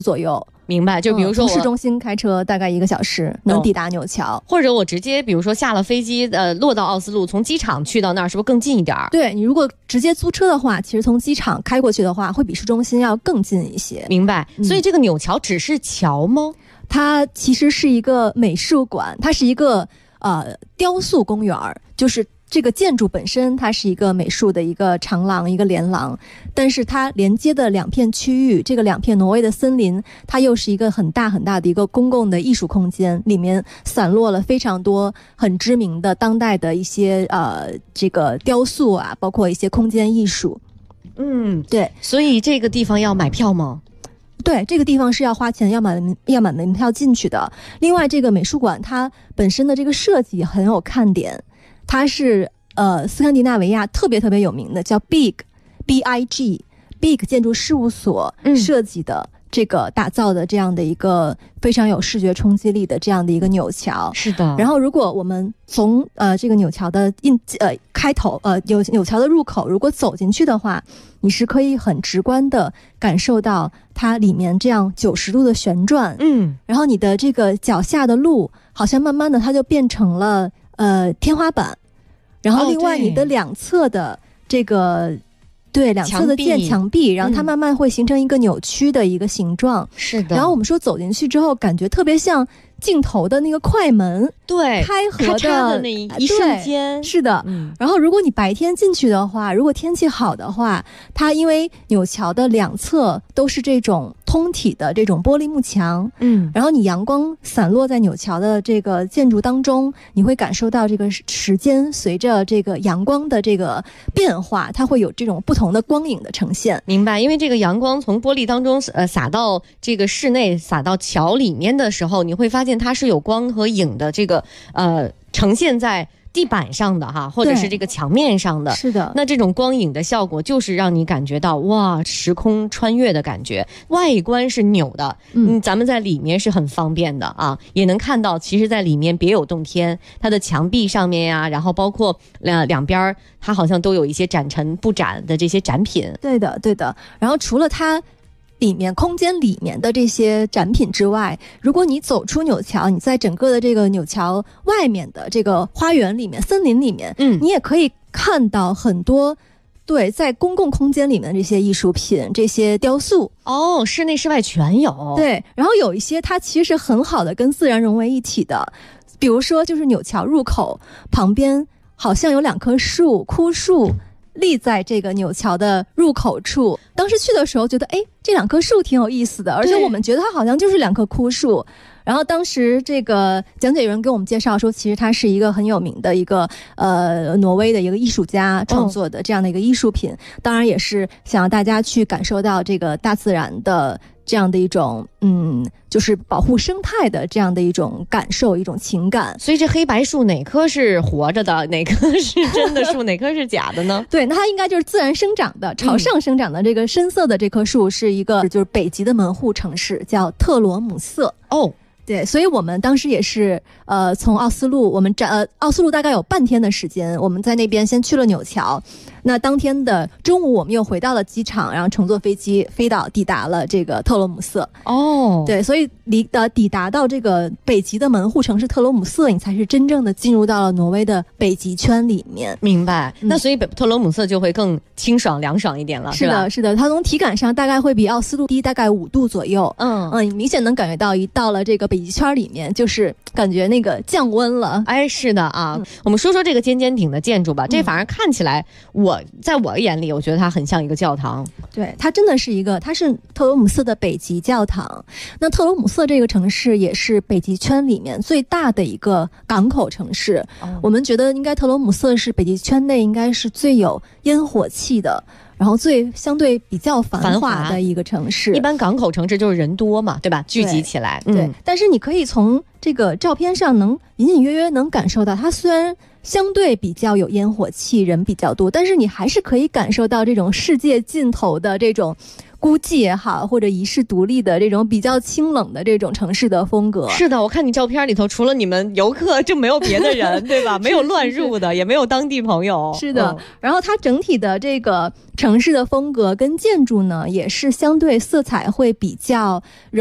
左右。 明白，就比如说从市中心开车大概1个小时能抵达纽桥， 或者我直接比如说下了飞机落到奥斯陆，从机场去到那儿是不是更近一点？ 对，你如果直接租车的话，其实从机场开过去的话会比市中心要更近一些。 明白，所以这个纽桥只是桥吗？ 它其实是一个美术馆，它是一个雕塑公园，就是这个建筑本身它是一个美术的一个长廊一个连廊，但是它连接的2片区域，这个2片挪威的森林，它又是一个很大很大的一个公共的艺术空间，里面散落了非常多很知名的当代的一些这个雕塑啊，包括一些空间艺术。对， 所以这个地方要买票吗？ 对，这个地方是要花钱要买门票进去的。另外这个美术馆它本身的这个设计很有看点，它是斯堪的纳维亚特别有名的叫 BIG 建筑事务所设计的这个打造的这样的一个非常有视觉冲击力的这样的一个纽桥。 是的。 然后如果我们从这个纽桥的开头纽桥的入口如果走进去的话，你是可以很直观的感受到它里面这样90度的旋转。然后你的这个脚下的路好像慢慢的它就变成了天花板，然后另外你的2侧的这个对2侧的墙壁，然后它慢慢会形成一个扭曲的一个形状。 是的。 然后我们说走进去之后感觉特别像镜头的那个快门， 对， 开合的那一瞬间。 是的。然后如果你白天进去的话，如果天气好的话，它因为纽桥的2侧都是这种通体的这种玻璃幕墙，然后你阳光散落在纽桥的这个建筑当中，你会感受到这个时间随着这个阳光的这个变化，它会有这种不同的光影的呈现。 明白，因为这个阳光从玻璃当中洒到这个室内，洒到桥里面的时候，你会发现它是有光和影的这个呈现在地板上的哈，或者是这个墙面上的。 是的。 那这种光影的效果就是让你感觉到哇，时空穿越的感觉。外观是扭的，咱们在里面是很方便的啊，也能看到其实在里面别有洞天，它的墙壁上面呀，然后包括两边它好像都有一些展陈布展的这些展品。 对的。然后除了它空间里面的这些展品之外，如果你走出纽桥，你在整个的这个纽桥外面的这个花园里面森林里面，你也可以看到很多在公共空间里面的这些艺术品，这些雕塑。 室内室外全有。 对，然后有一些它其实是很好的跟自然融为一体的，比如说就是纽桥入口旁边好像有2棵枯树立在这个纽桥的入口处。当时去的时候觉得这2棵树挺有意思的，而且我们觉得它好像就是2棵枯树。然后当时这个讲解员给我们介绍说，其实它是一个很有名的一个挪威的一个艺术家创作的这样的一个艺术品。当然也是想让大家去感受到这个大自然的这样的一种就是保护生态的这样的一种感受，一种情感。 所以这黑白树哪棵是活着的，哪棵是真的树，哪棵是假的呢？ 对，那它应该就是自然生长的，朝上生长的这个深色的这棵树是一个就是北极的门户城市叫特罗姆瑟。对，所以我们当时也是从奥斯陆，我们奥斯陆大概有半天的时间，我们在那边先去了纽桥。那当天的中午我们又回到了机场，然后乘坐飞机抵达了这个特罗姆瑟。对，所以抵达到这个北极的门户城市特罗姆瑟，你才是真正的进入到了挪威的北极圈里面。 明白。那所以特罗姆瑟就会更清爽凉爽一点了。 是的，是的，它从体感上大概会比奥斯陆低大概5度左右。你明显能感觉到一到了这个北极圈里面，就是感觉那个降温了。 是的啊。我们说说这个尖尖顶的建筑吧。这反而看起来在我眼里我觉得它很像一个教堂。 对，它真的是它是特罗姆瑟的北极教堂。那特罗姆瑟这个城市也是北极圈里面最大的一个港口城市。我们觉得应该特罗姆瑟是北极圈内应该是最有烟火气的，然后相对比较繁华的一个城市。 一般港口城市就是人多嘛，对吧？聚集起来。 对。但是你可以从这个照片上能隐隐约约能感受到，它虽然相对比较有烟火气，人比较多，但是你还是可以感受到这种世界尽头的这种孤寂也好，或者遗世独立的这种比较清冷的这种城市的风格。 是的，我看你照片里头除了你们游客就没有别的人对吧？没有乱入的，也没有当地朋友。 是的，然后它整体的这个城市的风格跟建筑呢，也是相对色彩会比较